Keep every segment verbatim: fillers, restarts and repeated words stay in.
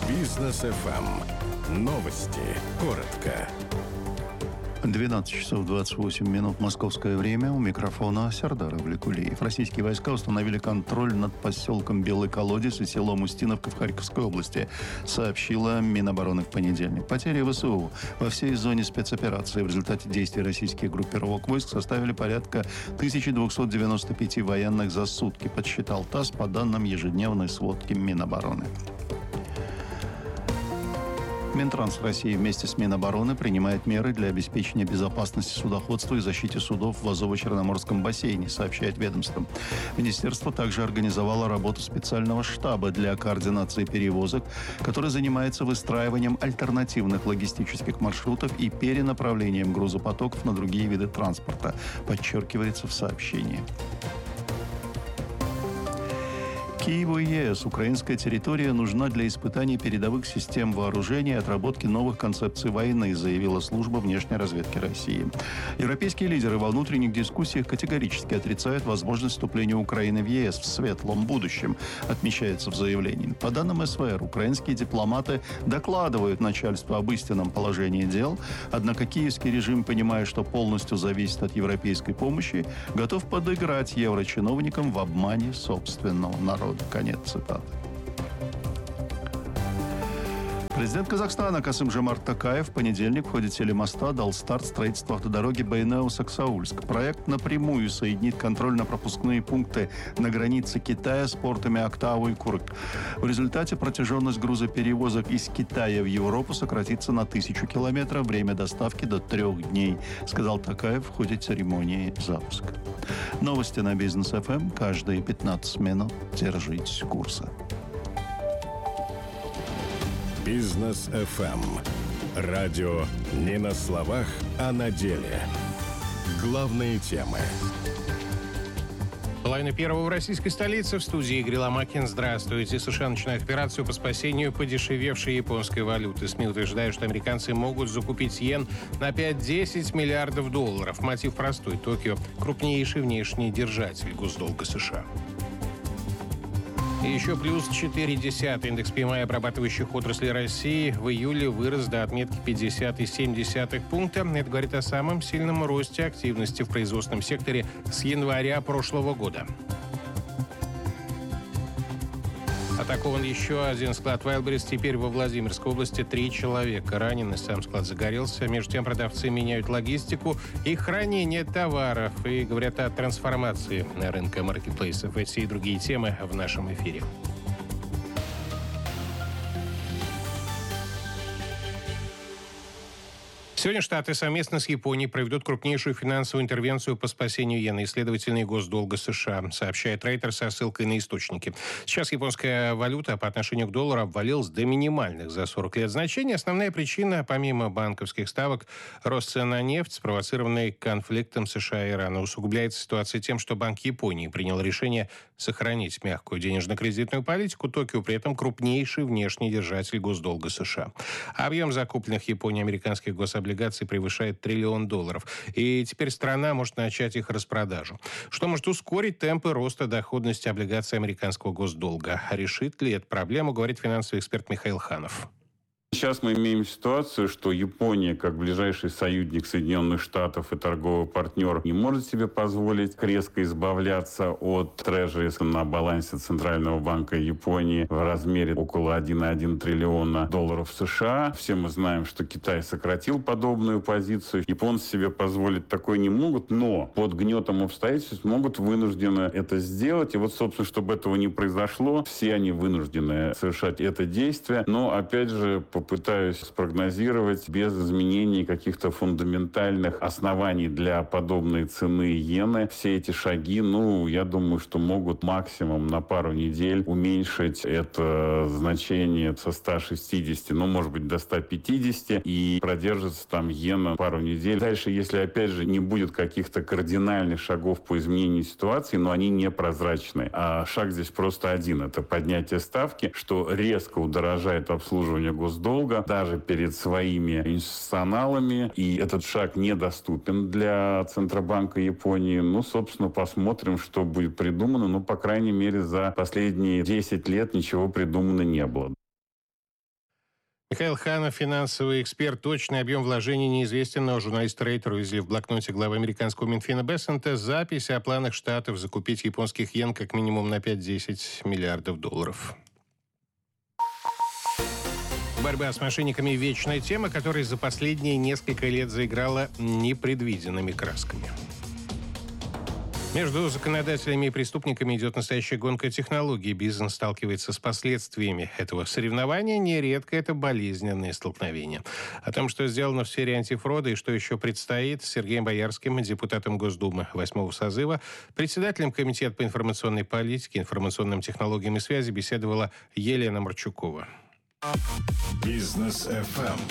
Бизнес эф эм. Новости. Коротко. двенадцать часов двадцать восемь минут московское время. У микрофона Сердар Авликулиев. Российские войска установили контроль над поселком Белый Колодец и селом Устиновка в Харьковской области, сообщила Минобороны в понедельник. Потери ВСУ во всей зоне спецоперации в результате действий российских группировок войск составили порядка тысяча двести девяносто пять военных за сутки, подсчитал ТАСС по данным ежедневной сводки Минобороны. Минтранс России вместе с Минобороны принимает меры для обеспечения безопасности судоходства и защиты судов в Азово-Черноморском бассейне, сообщает ведомство. Министерство также организовало работу специального штаба для координации перевозок, который занимается выстраиванием альтернативных логистических маршрутов и перенаправлением грузопотоков на другие виды транспорта, подчеркивается в сообщении. Киеву и ЕС украинская территория нужна для испытаний передовых систем вооружения и отработки новых концепций войны, заявила служба внешней разведки России. Европейские лидеры во внутренних дискуссиях категорически отрицают возможность вступления Украины в ЕС в светлом будущем, отмечается в заявлении. По данным эс вэ эр, украинские дипломаты докладывают начальству об истинном положении дел, однако киевский режим, понимая, что полностью зависит от европейской помощи, готов подыграть еврочиновникам в обмане собственного народа. Конец цитаты. Президент Казахстана Касым-Жомарт Токаев в понедельник в ходе телемоста дал старт строительству автодороги Байнеу-Саксаульск. Проект напрямую соединит контрольно-пропускные пункты на границе Китая с портами Актау и Курк. В результате протяженность грузоперевозок из Китая в Европу сократится на тысячу километров, время доставки до трех дней, сказал Токаев в ходе церемонии запуска. Новости на Бизнес эф эм каждые пятнадцать минут. Держитесь курса. Бизнес эф эм. Радио не на словах, а на деле. Главные темы. Половина первого в российской столице. В студии Игорь Ломакин. Здравствуйте. США начинают операцию по спасению подешевевшей японской валюты. СМИ утверждают, что американцы могут закупить йен на пять-десять миллиардов долларов. Мотив простой. Токио – крупнейший внешний держатель госдолга США. И еще плюс четыре десятых. Индекс пи эм ай обрабатывающих отраслей России в июле вырос до отметки пятьдесят целых семь десятых пункта. Это говорит о самом сильном росте активности в производственном секторе с января прошлого года. Атакован еще один склад Wildberries. Теперь во Владимирской области три человека ранены. Сам склад загорелся. Между тем продавцы меняют логистику и хранение товаров. И говорят о трансформации рынка маркетплейсов. Эти и другие темы в нашем эфире. Сегодня Штаты совместно с Японией проведут крупнейшую финансовую интервенцию по спасению иены и, следовательно, госдолга США, сообщает Рейтер со ссылкой на источники. Сейчас японская валюта по отношению к доллару обвалилась до минимальных за сорок лет значений. Основная причина, помимо банковских ставок, рост цен на нефть, спровоцированный конфликтом США и Ирана. Усугубляется ситуация тем, что Банк Японии принял решение сохранить мягкую денежно-кредитную политику. Токио при этом крупнейший внешний держатель госдолга США. Объем закупленных Японией американских гособлигаций облигаций превышает триллион долларов. И теперь страна может начать их распродажу. Что может ускорить темпы роста доходности облигаций американского госдолга. Решит ли эту проблему, говорит финансовый эксперт Михаил Ханов. Сейчас мы имеем ситуацию, что Япония, как ближайший союзник Соединенных Штатов и торговый партнер, не может себе позволить резко избавляться от трежерис на балансе Центрального банка Японии в размере около один целых один десятых триллиона долларов США. Все мы знаем, что Китай сократил подобную позицию. Японцы себе позволить такое не могут, но под гнетом обстоятельств могут вынуждены это сделать. И вот, собственно, чтобы этого не произошло, все они вынуждены совершать это действие. Но, опять же, попытаюсь спрогнозировать без изменений каких-то фундаментальных оснований для подобной цены иены. Все эти шаги, ну, я думаю, что могут максимум на пару недель уменьшить это значение со ста шестидесяти, ну, может быть, до ста пятидесяти, и продержится там иена пару недель. Дальше, если, опять же, не будет каких-то кардинальных шагов по изменению ситуации, но они непрозрачны. А шаг здесь просто один. Это поднятие ставки, что резко удорожает обслуживание госдолга даже перед своими институционалами. И этот шаг недоступен для Центробанка Японии. Ну, собственно, посмотрим, что будет придумано. Ну, по крайней мере, за последние десять лет ничего придумано не было. Михаил Ханов, финансовый эксперт. Точный объем вложений неизвестен, но журналисты Рейтер увезли в блокноте главы американского Минфина Бессента запись о планах Штатов закупить японских йен как минимум на пять-десять миллиардов долларов. Борьба с мошенниками – вечная тема, которая за последние несколько лет заиграла непредвиденными красками. Между законодателями и преступниками идет настоящая гонка технологий. Бизнес сталкивается с последствиями этого соревнования. Нередко это болезненные столкновения. О том, что сделано в сфере антифрода и что еще предстоит, с Сергеем Боярским, депутатом Госдумы восьмого созыва, председателем Комитета по информационной политике, информационным технологиям и связи беседовала Елена Марчукова. Бизнес эф эм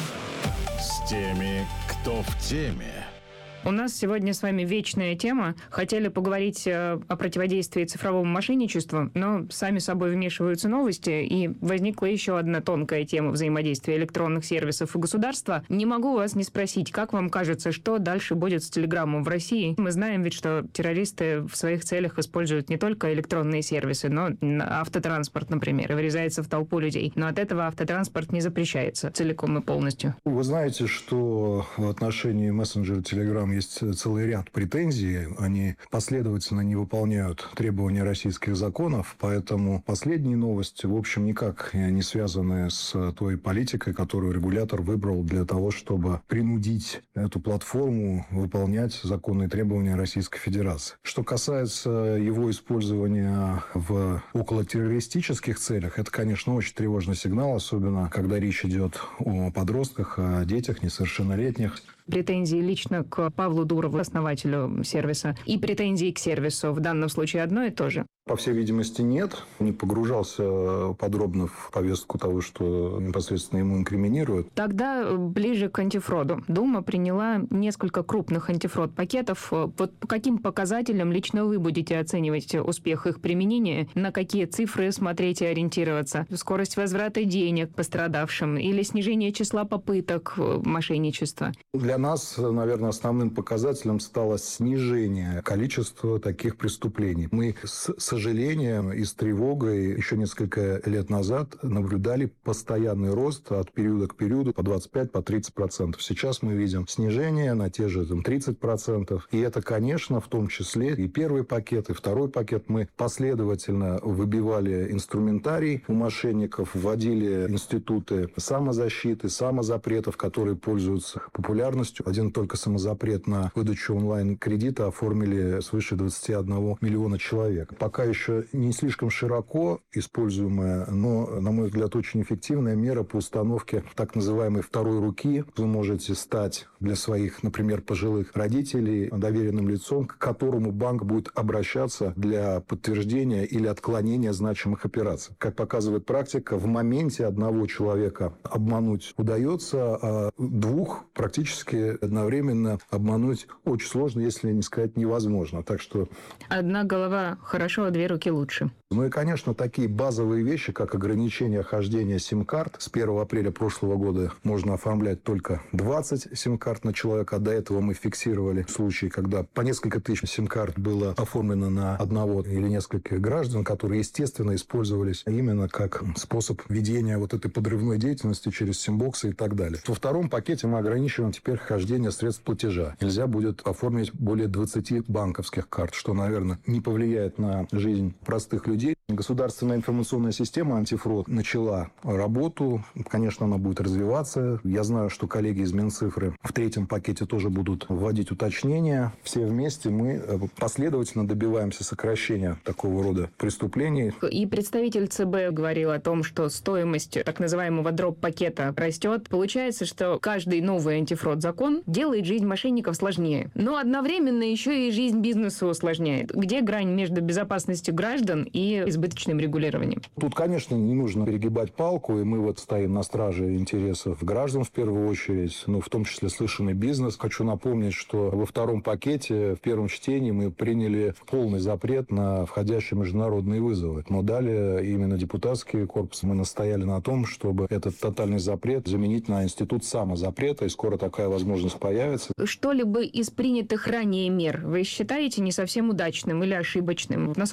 с теми, кто в теме. У нас сегодня с вами вечная тема. Хотели поговорить о противодействии цифровому мошенничеству, но сами собой вмешиваются новости, и возникла еще одна тонкая тема взаимодействия электронных сервисов и государства. Не могу вас не спросить, как вам кажется, что дальше будет с Телеграмом в России? Мы знаем ведь, что террористы в своих целях используют не только электронные сервисы, но автотранспорт, например, и врезается в толпу людей. Но от этого автотранспорт не запрещается целиком и полностью. Вы знаете, что в отношении мессенджера Telegram есть целый ряд претензий. Они последовательно не выполняют требования российских законов, поэтому последние новости, в общем, никак не связаны с той политикой, которую регулятор выбрал для того, чтобы принудить эту платформу выполнять законные требования Российской Федерации. Что касается его использования в околотеррористических целях, это, конечно, очень тревожный сигнал, особенно когда речь идет о подростках, о детях несовершеннолетних. Претензии лично к Павлу Дурову, основателю сервиса, и претензии к сервису в данном случае одно и то же? По всей видимости, нет. Не погружался подробно в повестку того, что непосредственно ему инкриминируют. Тогда ближе к антифроду. Дума приняла несколько крупных антифрод-пакетов. Вот по каким показателям лично вы будете оценивать успех их применения? На какие цифры смотреть и ориентироваться? Скорость возврата денег пострадавшим или снижение числа попыток мошенничества? Для нас, наверное, основным показателем стало снижение количества таких преступлений. Мы с сожалением и с тревогой еще несколько лет назад наблюдали постоянный рост от периода к периоду по двадцать пять - по тридцать процентов. Сейчас мы видим снижение на те же там, тридцать процентов. И это, конечно, в том числе и первый пакет, и второй пакет. Мы последовательно выбивали инструментарий у мошенников, вводили институты самозащиты, самозапретов, которые пользуются популярностью. Один только самозапрет на выдачу онлайн-кредита оформили свыше двадцати одного миллиона человек. Пока еще не слишком широко используемая, но, на мой взгляд, очень эффективная мера по установке так называемой второй руки. Вы можете стать для своих, например, пожилых родителей доверенным лицом, к которому банк будет обращаться для подтверждения или отклонения значимых операций. Как показывает практика, в моменте одного человека обмануть удается, а двух практически одновременно обмануть очень сложно, если не сказать невозможно. Так что... Одна голова хорошо, а две руки лучше. Ну и, конечно, такие базовые вещи, как ограничение хождения сим-карт. С первого апреля прошлого года можно оформлять только двадцать сим-карт на человека. А до этого мы фиксировали случаи, когда по несколько тысяч сим-карт было оформлено на одного или нескольких граждан, которые, естественно, использовались именно как способ ведения вот этой подрывной деятельности через симбоксы и так далее. Во втором пакете мы ограничиваем теперь хождение средств платежа. Нельзя будет оформить более двадцати банковских карт, что, наверное, не повлияет на жизнь простых людей. Государственная информационная система антифрод начала работу. Конечно, она будет развиваться. Я знаю, что коллеги из Минцифры в третьем пакете тоже будут вводить уточнения. Все вместе мы последовательно добиваемся сокращения такого рода преступлений. И представитель ЦБ говорил о том, что стоимость так называемого дроп-пакета растет. Получается, что каждый новый антифрод-закон делает жизнь мошенников сложнее. Но одновременно еще и жизнь бизнеса усложняет. Где грань между безопасностью граждан и избыточным регулированием? Тут, конечно, не нужно перегибать палку, и мы вот стоим на страже интересов граждан в первую очередь, ну, в том числе слышанный бизнес. Хочу напомнить, что во втором пакете, в первом чтении мы приняли полный запрет на входящие международные вызовы. Но далее именно депутатский корпус мы настояли на том, чтобы этот тотальный запрет заменить на институт самозапрета, и скоро такая возможность появится. Что-либо из принятых ранее мер вы считаете не совсем удачным или ошибочным на собственном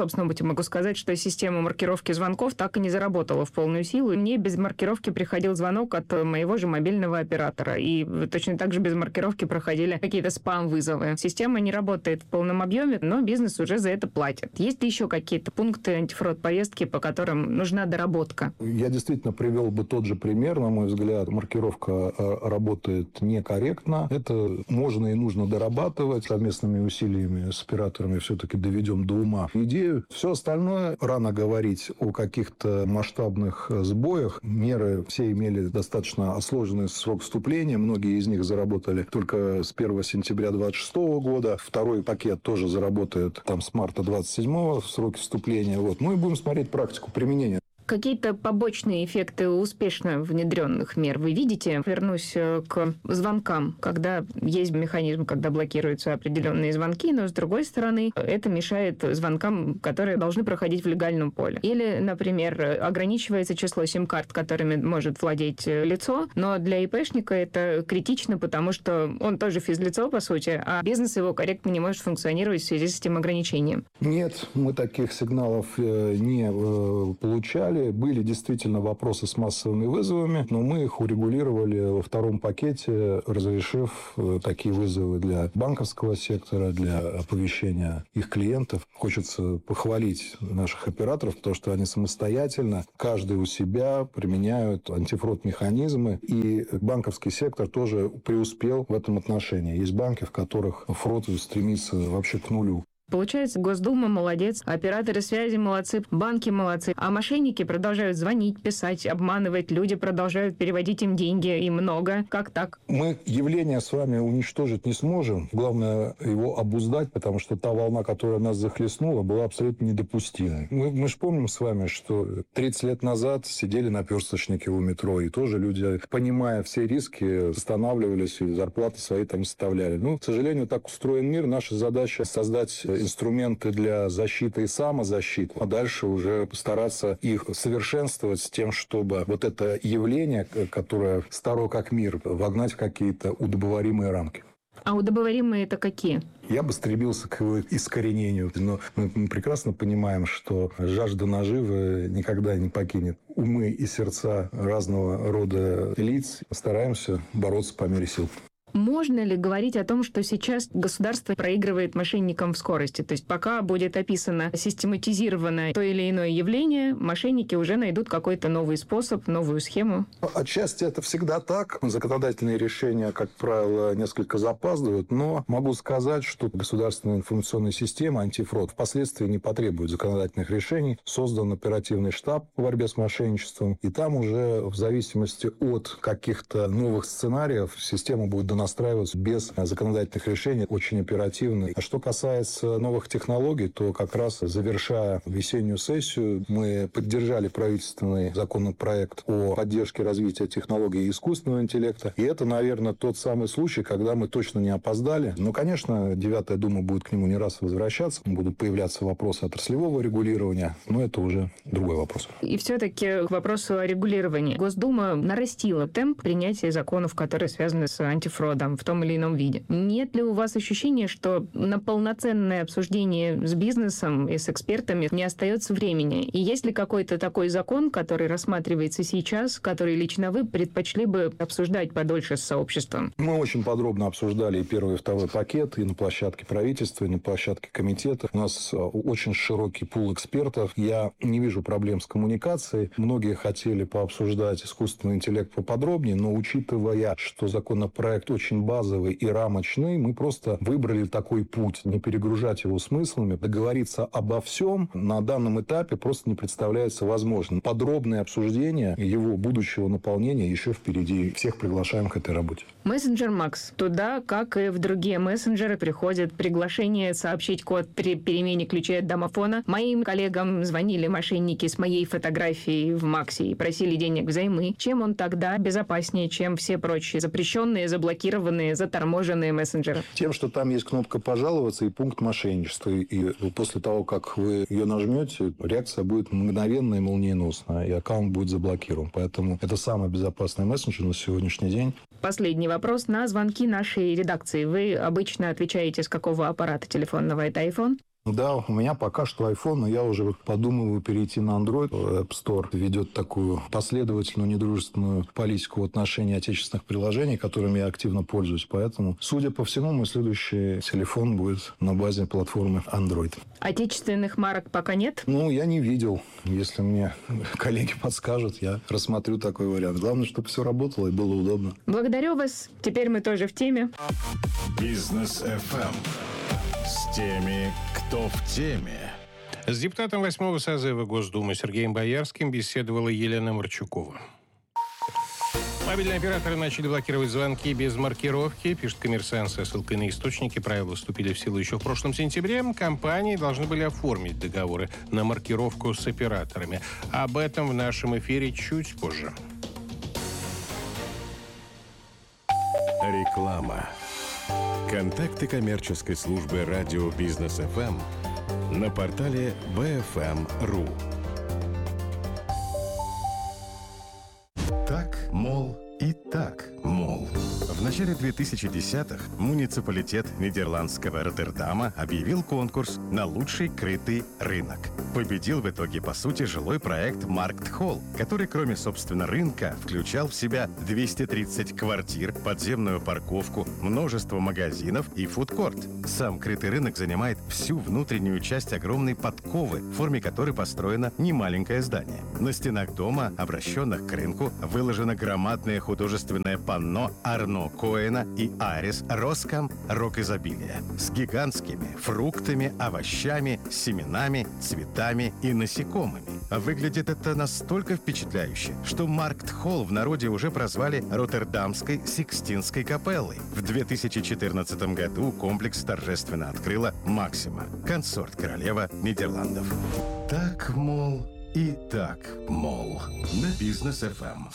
собственном опыте могу сказать, что система маркировки звонков так и не заработала в полную силу. Мне без маркировки приходил звонок от моего же мобильного оператора. И точно так же без маркировки проходили какие-то спам-вызовы. Система не работает в полном объеме, но бизнес уже за это платит. Есть ли еще какие-то пункты антифрод-повестки, по которым нужна доработка? Я действительно привел бы тот же пример. На мой взгляд, маркировка работает некорректно. Это можно и нужно дорабатывать. Совместными усилиями с операторами все-таки доведем до ума идею. Все остальное рано говорить о каких-то масштабных сбоях. Меры все имели достаточно сложный срок вступления. Многие из них заработали только с первого сентября двадцать шестого года. Второй пакет тоже заработает там с марта двадцать седьмого в сроке вступления. Вот. Ну и будем смотреть практику применения. Какие-то побочные эффекты успешно внедренных мер вы видите? Вернусь к звонкам, когда есть механизм, когда блокируются определенные звонки, но, с другой стороны, это мешает звонкам, которые должны проходить в легальном поле. Или, например, ограничивается число сим-карт, которыми может владеть лицо, но для ИПшника это критично, потому что он тоже физлицо, по сути, а бизнес его корректно не может функционировать в связи с этим ограничением. Нет, мы таких сигналов не получали. Были действительно вопросы с массовыми вызовами, но мы их урегулировали во втором пакете, разрешив такие вызовы для банковского сектора, для оповещения их клиентов. Хочется похвалить наших операторов, потому что они самостоятельно, каждый у себя применяют антифрод-механизмы, и банковский сектор тоже преуспел в этом отношении. Есть банки, в которых фрод стремится вообще к нулю. Получается, Госдума молодец, операторы связи молодцы, банки молодцы, а мошенники продолжают звонить, писать, обманывать, люди продолжают переводить им деньги, и много. Как так? Мы явление с вами уничтожить не сможем. Главное его обуздать, потому что та волна, которая нас захлестнула, была абсолютно недопустимой. Мы, мы же помним с вами, что тридцать лет назад сидели наперсточники у метро, и тоже люди, понимая все риски, останавливались и зарплаты свои там составляли. Ну, к сожалению, так устроен мир. Наша задача создать инструменты для защиты и самозащиты, а дальше уже постараться их совершенствовать с тем, чтобы вот это явление, которое старо как мир, вогнать в какие-то удобоваримые рамки. А удобоваримые это какие? Я бы стремился к его искоренению, но мы прекрасно понимаем, что жажда наживы никогда не покинет умы и сердца разного рода лиц. Стараемся бороться по мере сил. Можно ли говорить о том, что сейчас государство проигрывает мошенникам в скорости? То есть пока будет описано систематизированное то или иное явление, мошенники уже найдут какой-то новый способ, новую схему? Отчасти это всегда так. Законодательные решения, как правило, несколько запаздывают, но могу сказать, что государственная информационная система антифрод впоследствии не потребует законодательных решений. Создан оперативный штаб по борьбе с мошенничеством, и там уже в зависимости от каких-то новых сценариев система будет доносить настраиваться без законодательных решений очень оперативно. А что касается новых технологий, то как раз завершая весеннюю сессию, мы поддержали правительственный законопроект о поддержке развития технологий искусственного интеллекта. И это, наверное, тот самый случай, когда мы точно не опоздали. Но, конечно, девятая дума будет к нему не раз возвращаться. Будут появляться вопросы отраслевого регулирования, но это уже другой вопрос. И все-таки к вопросу о регулировании. Госдума нарастила темп принятия законов, которые связаны с антифродом в том или ином виде. Нет ли у вас ощущения, что на полноценное обсуждение с бизнесом и с экспертами не остается времени? И есть ли какой-то такой закон, который рассматривается сейчас, который лично вы предпочли бы обсуждать подольше с сообществом? Мы очень подробно обсуждали и первый, и второй пакет, и на площадке правительства, и на площадке комитета. У нас очень широкий пул экспертов. Я не вижу проблем с коммуникацией. Многие хотели пообсуждать искусственный интеллект поподробнее, но учитывая, что законопроект очень базовый и рамочный, мы просто выбрали такой путь, не перегружать его смыслами. Договориться обо всем на данном этапе просто не представляется возможным. Подробное обсуждение его будущего наполнения еще впереди. Всех приглашаем к этой работе. Мессенджер Макс. Туда, как и в другие мессенджеры, приходят приглашения сообщить код при перемене ключей от домофона. Моим коллегам звонили мошенники с моей фотографией в Максе и просили денег взаймы. Чем он тогда безопаснее, чем все прочие запрещенные, заблокированные, заторможенные мессенджеры? Тем, что там есть кнопка «Пожаловаться» и пункт мошенничества. И после того, как вы ее нажмете, реакция будет мгновенная и молниеносная, и аккаунт будет заблокирован. Поэтому это самый безопасный мессенджер на сегодняшний день. Последний вопрос. На звонки нашей редакции вы обычно отвечаете с какого аппарата телефонного? Это iPhone? Да, у меня пока что iPhone, но я уже вот подумываю перейти на Android. App Store ведет такую последовательную, недружественную политику в отношении отечественных приложений, которыми я активно пользуюсь. Поэтому, судя по всему, мой следующий телефон будет на базе платформы Android. Отечественных марок пока нет? Ну, я не видел. Если мне коллеги подскажут, я рассмотрю такой вариант. Главное, чтобы все работало и было удобно. Благодарю вас. Теперь мы тоже в теме. Бизнес эф эм. С теми, кто в теме. С депутатом восьмого созыва Госдумы Сергеем Боярским беседовала Елена Марчукова. Мобильные операторы начали блокировать звонки без маркировки, пишет «Коммерсант» со ссылкой на источники. Правила вступили в силу еще в прошлом сентябре. Компании должны были оформить договоры на маркировку с операторами. Об этом в нашем эфире чуть позже. Реклама. Контакты коммерческой службы радио Бизнес эф эм на портале би эф эм точка ру. Так, мол, и так, мол. В начале две тысячи десятых муниципалитет нидерландского Роттердама объявил конкурс на лучший крытый рынок. Победил в итоге, по сути, жилой проект Маркт-Холл, который, кроме, собственно, рынка, включал в себя двести тридцать квартир, подземную парковку, множество магазинов и фудкорт. Сам крытый рынок занимает всю внутреннюю часть огромной подковы, в форме которой построено немаленькое здание. На стенах дома, обращенных к рынку, выложено громадное художественное панно Арно Коэна и Арис Роскам «Рок изобилия» с гигантскими фруктами, овощами, семенами, цветами и насекомыми. Выглядит это настолько впечатляюще, что Маркт-Холл в народе уже прозвали Роттердамской Сикстинской капеллой. В две тысячи четырнадцатом году комплекс торжественно открыла Максима, консорт-королева Нидерландов. Так, мол, и так, мол, на Бизнес эф эм.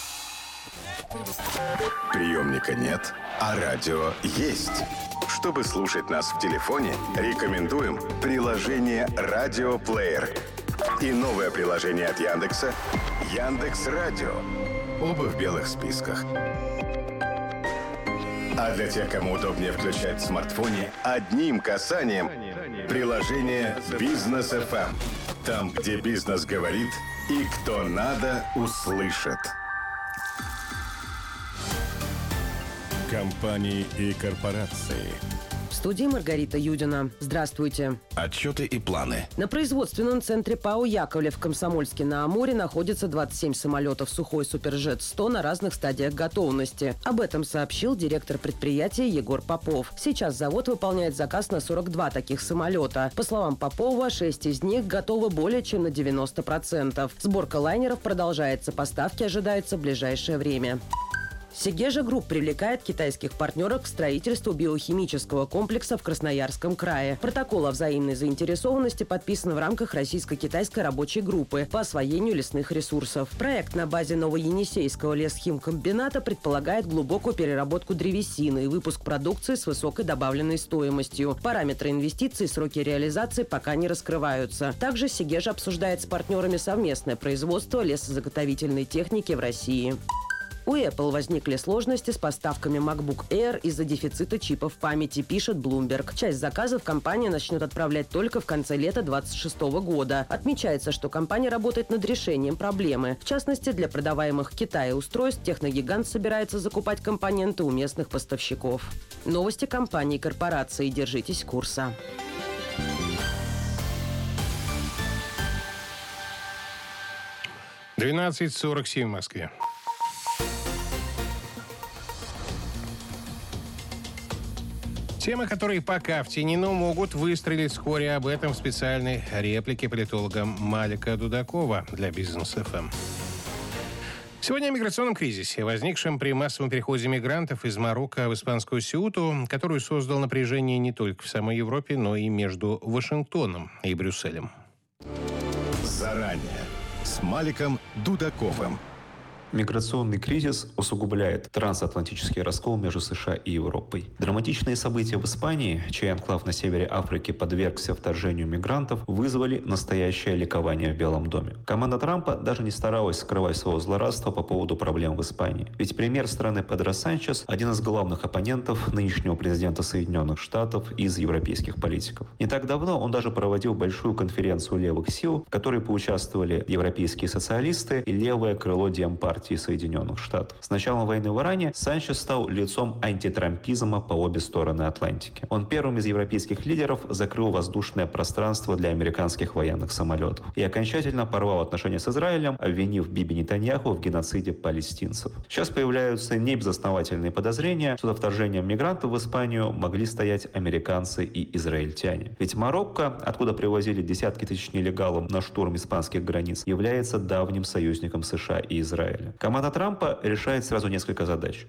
Приемника нет, а радио есть. Чтобы слушать нас в телефоне, рекомендуем приложение «Радиоплеер» и новое приложение от Яндекса «Яндекс.Радио». Оба в белых списках. А для тех, кому удобнее включать в смартфоне, одним касанием приложение «Бизнес эф эм». Там, где бизнес говорит и кто надо, услышит. Компании и корпорации. В студии Маргарита Юдина. Здравствуйте. Отчеты и планы. На производственном центре ПАО «Яковлев» в Комсомольске-на-Амуре находится двадцать семь самолетов Сухой Суперджет сто на разных стадиях готовности. Об этом сообщил директор предприятия Егор Попов. Сейчас завод выполняет заказ на сорок два таких самолета. По словам Попова, шесть из них готовы более чем на девяносто процентов. Сборка лайнеров продолжается, поставки ожидаются в ближайшее время. Сегежа Групп привлекает китайских партнеров к строительству биохимического комплекса в Красноярском крае. Протокол о взаимной заинтересованности подписан в рамках российско-китайской рабочей группы по освоению лесных ресурсов. Проект на базе Новоенисейского лесхимкомбината предполагает глубокую переработку древесины и выпуск продукции с высокой добавленной стоимостью. Параметры инвестиций и сроки реализации пока не раскрываются. Также Сегежа обсуждает с партнерами совместное производство лесозаготовительной техники в России. У Apple возникли сложности с поставками MacBook Air из-за дефицита чипов памяти, пишет Bloomberg. Часть заказов компания начнет отправлять только в конце лета две тысячи двадцать шестого года. Отмечается, что компания работает над решением проблемы. В частности, для продаваемых в Китае устройств техногигант собирается закупать компоненты у местных поставщиков. Новости компании и корпорации. Держитесь курса. двенадцать сорок семь в Москве. Темы, которые пока в тени, но могут выстрелить вскоре. Об этом в специальной реплике политолога Малика Дудакова для Бизнес эф эм. Сегодня о миграционном кризисе, возникшем при массовом переходе мигрантов из Марокко в испанскую Сеуту, которую создал напряжение не только в самой Европе, но и между Вашингтоном и Брюсселем. Заранее с Маликом Дудаковым. Миграционный кризис усугубляет трансатлантический раскол между США и Европой. Драматичные события в Испании, чей анклав на севере Африки подвергся вторжению мигрантов, вызвали настоящее ликование в Белом доме. Команда Трампа даже не старалась скрывать своего злорадства по поводу проблем в Испании. Ведь премьер страны Педро Санчес – один из главных оппонентов нынешнего президента Соединенных Штатов из европейских политиков. Не так давно он даже проводил большую конференцию левых сил, в которой поучаствовали европейские социалисты и левое крыло Демпартии Соединенных Штатов. С началом войны в Иране Санчес стал лицом антитрампизма по обе стороны Атлантики. Он первым из европейских лидеров закрыл воздушное пространство для американских военных самолетов и окончательно порвал отношения с Израилем, обвинив Биби Нетаньяху в геноциде палестинцев. Сейчас появляются небезосновательные подозрения, что за вторжением мигрантов в Испанию могли стоять американцы и израильтяне. Ведь Марокко, откуда привозили десятки тысяч нелегалов на штурм испанских границ, является давним союзником США и Израиля. Команда Трампа решает сразу несколько задач.